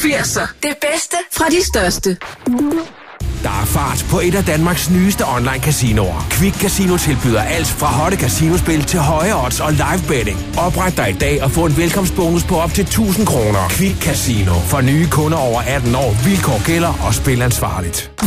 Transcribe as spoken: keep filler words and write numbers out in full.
firser. Det bedste fra de største. Der er fart på et af Danmarks nyeste online casinoer. Quick Casino tilbyder alt fra hotte casinospil til høje odds og live betting. Opret dig i dag og få en velkomstbonus på op til tusind kroner. Quick Casino. For nye kunder over atten år. Vilkår gælder og spil ansvarligt.